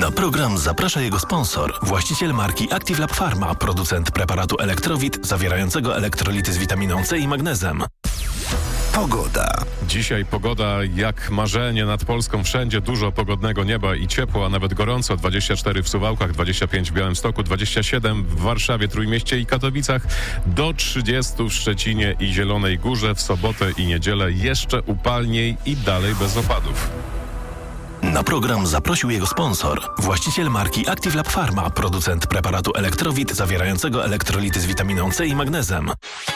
Na program zaprasza jego sponsor, właściciel marki Active Lab Pharma, producent preparatu Elektrowit zawierającego elektrolity z witaminą C i magnezem. Pogoda. Dzisiaj pogoda jak marzenie nad Polską. Wszędzie dużo pogodnego nieba i ciepło, a nawet gorąco. 24 w Suwałkach, 25 w Białymstoku, 27 w Warszawie, Trójmieście i Katowicach, do 30 w Szczecinie i Zielonej Górze. W sobotę i niedzielę jeszcze upalniej i dalej bez opadów. Na program zaprosił jego sponsor, właściciel marki Active Lab Pharma, producent preparatu Elektrowit zawierającego elektrolity z witaminą C i magnezem.